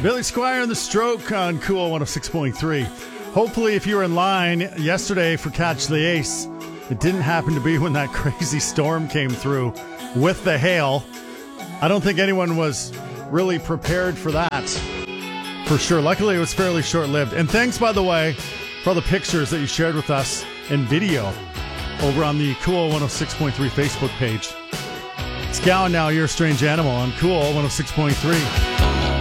Billy Squire and the Stroke on Cool 106.3. Hopefully, if you were in line yesterday for Catch the Ace, it didn't happen to be when that crazy storm came through with the hail. I don't think anyone was really prepared for that, for sure. Luckily, it was fairly short-lived. And thanks, by the way, for all the pictures that you shared with us in video over on the Cool 106.3 Facebook page. It's Gowan now, You're a Strange Animal on Cool 106.3.